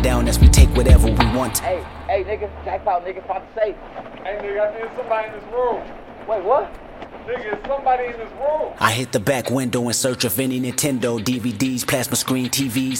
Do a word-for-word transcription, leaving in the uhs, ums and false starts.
down as we take whatever we want. Hey, hey, nigga, jackpot, nigga, find the safe. Hey, nigga, I think somebody in this room. Wait, what? Nigga, it's somebody in this room. I hit the back window in search of any Nintendo D V Ds, plasma screen T Vs.